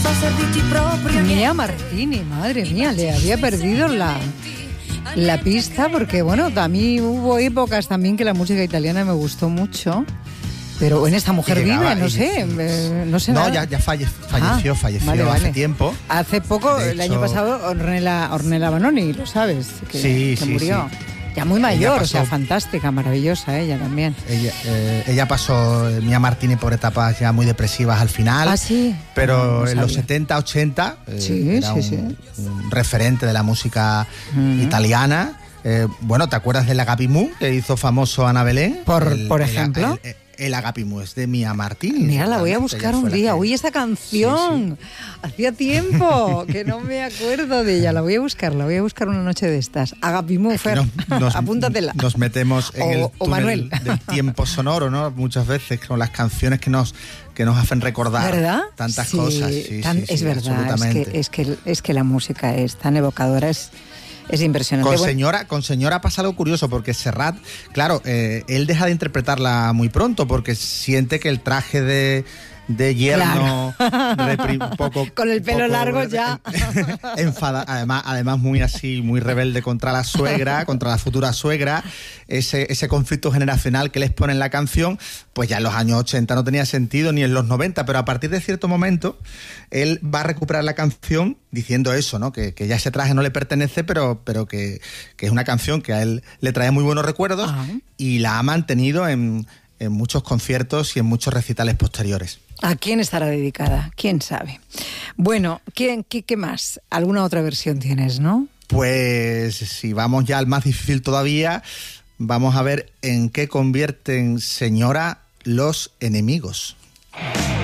Mia Martini, madre mía, le había perdido la pista porque, bueno, a mí hubo épocas también que la música italiana me gustó mucho. Pero en esta mujer vive, no sé. No, ya falleció vale. Hace tiempo. Hace poco, el año pasado, Ornella Vanoni, lo sabes, que murió. Sí. Ya muy mayor, o sea, fantástica, maravillosa ella también. Ella pasó, Mia Martini, por etapas ya muy depresivas al final. Ah, sí. Pero en los 70, 80 era un referente de la música italiana. Bueno, ¿te acuerdas del Agapimú que hizo famoso Ana Belén? Por ejemplo. El Agapimú es de Mia Martini. Mira, la voy a buscar un día. Uy, esta canción. Sí. Hacía tiempo que no me acuerdo de ella. La voy a buscar una noche de estas. Agapimú, Fer, apúntatela. Nos metemos en el túnel del tiempo sonoro, ¿no? Muchas veces con las canciones que nos hacen recordar, ¿verdad? Tantas cosas. Es verdad, es que la música es tan evocadora, es impresionante. Con Señora pasa algo curioso, porque Serrat, claro, él deja de interpretarla muy pronto porque siente que el traje de yerno, un poco con el pelo largo ya enfada, además muy rebelde contra la suegra, contra la futura suegra. Ese conflicto generacional que les pone en la canción, pues ya en los años 80 no tenía sentido, ni en los 90, pero a partir de cierto momento él va a recuperar la canción diciendo eso, ¿no? Que ya ese traje no le pertenece, pero que es una canción que a él le trae muy buenos recuerdos. Ajá. Y la ha mantenido en muchos conciertos y en muchos recitales posteriores. ¿A quién estará dedicada? ¿Quién sabe? Bueno, ¿qué más? ¿Alguna otra versión tienes, no? Pues si vamos ya al más difícil todavía, vamos a ver en qué convierten Señora los enemigos.